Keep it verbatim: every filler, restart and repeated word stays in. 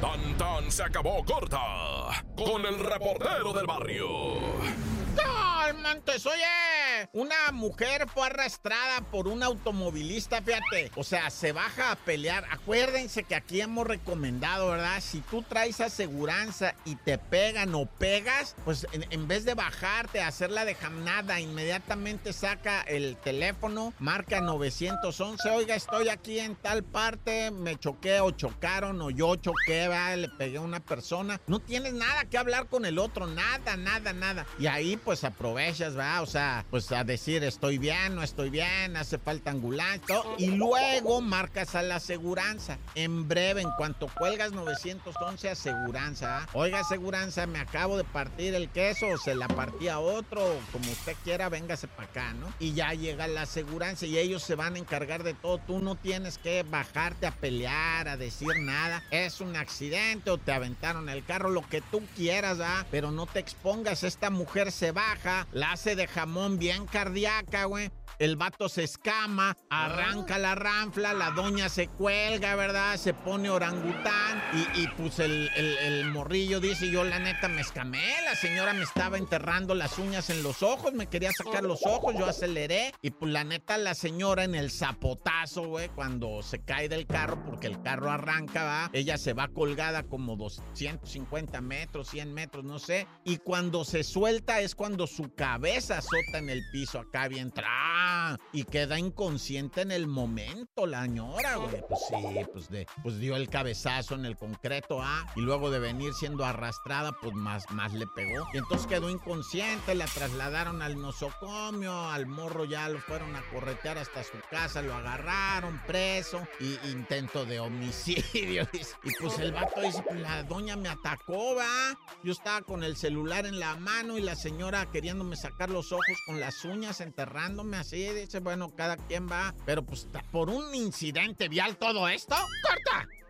Tan tan se acabó corta con el reportero del barrio. ¡Calmantes! Oye, una mujer fue arrastrada por un automovilista, fíjate. O sea, se baja a pelear. Acuérdense que aquí hemos recomendado, ¿verdad? Si tú traes aseguranza y te pegan o pegas, pues en, en vez de bajarte a hacer la dejamnada, inmediatamente saca el teléfono, marca nueve once. Oiga, estoy aquí en tal parte, me choqué o chocaron o yo choqué, ¿verdad? Le pegué a una persona. No tienes nada que hablar con el otro, nada, nada, nada. Y ahí pues aprovechas, ¿verdad? O sea, pues a decir estoy bien, no estoy bien, hace falta ambulancia, y luego marcas a la aseguranza. En breve, en cuanto cuelgas nueve once, aseguranza. ¿eh? Oiga, aseguranza, me acabo de partir el queso, o se la partí a otro, o como usted quiera, véngase para acá, ¿no? Y ya llega la aseguranza y ellos se van a encargar de todo. Tú no tienes que bajarte a pelear, a decir nada. Es un accidente o te aventaron el carro, lo que tú quieras, ¿verdad? Pero no te expongas. Esta mujer se baja, la hace de jamón bien cardíaca, güey. El vato se escama, arranca la ranfla, la doña se cuelga, ¿verdad? Se pone orangután y, y pues el, el, el morrillo dice, yo la neta me escamé, la señora me estaba enterrando las uñas en los ojos, me quería sacar los ojos, yo aceleré y pues la neta la señora en el zapotazo, güey, cuando se cae del carro, porque el carro arranca, ¿va? Ella se va colgada como doscientos cincuenta metros, cien metros, no sé, y cuando se suelta es cuando su cabeza azota en el piso acá bien tra. Y queda inconsciente en el momento la señora, güey. Pues sí, pues, de, pues dio el cabezazo en el concreto, ¿ah? Y luego de venir siendo arrastrada, pues más, más le pegó. Y entonces quedó inconsciente, la trasladaron al nosocomio, al morro ya lo fueron a corretear hasta su casa, lo agarraron preso, y intento de homicidio. Y pues el vato dice, pues la doña me atacó, ¿va? Yo estaba con el celular en la mano y la señora queriéndome sacar los ojos con las uñas, enterrándome así. Dice, bueno, cada quien va, pero pues por un incidente vial todo esto. ¡Corta!